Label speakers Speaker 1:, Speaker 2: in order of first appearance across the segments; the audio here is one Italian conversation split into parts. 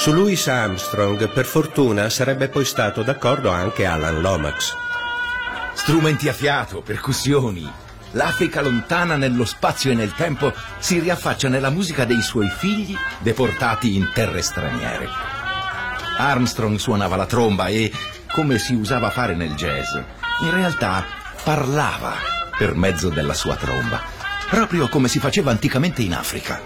Speaker 1: Su Louis Armstrong, per fortuna, sarebbe poi stato d'accordo anche Alan Lomax.
Speaker 2: Strumenti a fiato, percussioni. L'Africa lontana nello spazio e nel tempo si riaffaccia nella musica dei suoi figli deportati in terre straniere. Armstrong suonava la tromba e, come si usava fare nel jazz, in realtà parlava per mezzo della sua tromba, proprio come si faceva anticamente in Africa.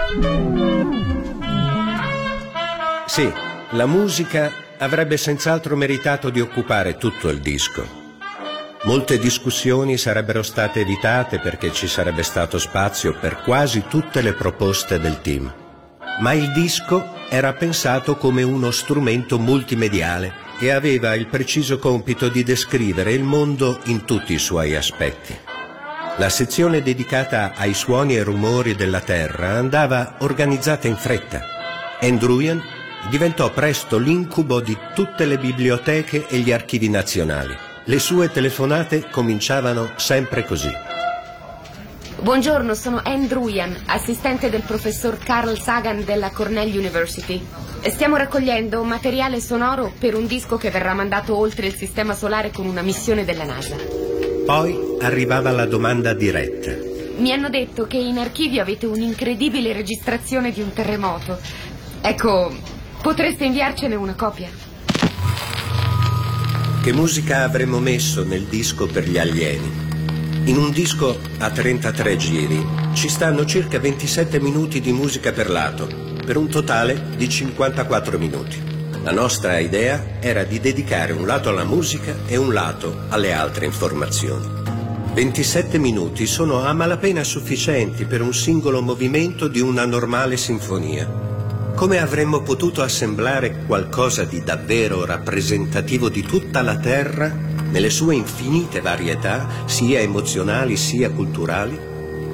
Speaker 1: Sì, la musica avrebbe senz'altro meritato di occupare tutto il disco. Molte discussioni sarebbero state evitate perché ci sarebbe stato spazio per quasi tutte le proposte del team. Ma il disco era pensato come uno strumento multimediale e aveva il preciso compito di descrivere il mondo in tutti i suoi aspetti. La sezione dedicata ai suoni e rumori della Terra andava organizzata in fretta. Andrewian diventò presto l'incubo di tutte le biblioteche e gli archivi nazionali. Le sue telefonate cominciavano sempre così.
Speaker 3: Buongiorno, sono Andrewian, assistente del professor Carl Sagan della Cornell University. Stiamo raccogliendo materiale sonoro per un disco che verrà mandato oltre il sistema solare con una missione della NASA.
Speaker 1: Poi arrivava la domanda diretta.
Speaker 3: Mi hanno detto che in archivio avete un'incredibile registrazione di un terremoto. Ecco, potreste inviarcene una copia?
Speaker 1: Che musica avremmo messo nel disco per gli alieni? In un disco a 33 giri ci stanno circa 27 minuti di musica per lato, per un totale di 54 minuti. La nostra idea era di dedicare un lato alla musica e un lato alle altre informazioni. 27 minuti sono a malapena sufficienti per un singolo movimento di una normale sinfonia. Come avremmo potuto assemblare qualcosa di davvero rappresentativo di tutta la Terra nelle sue infinite varietà, sia emozionali sia culturali?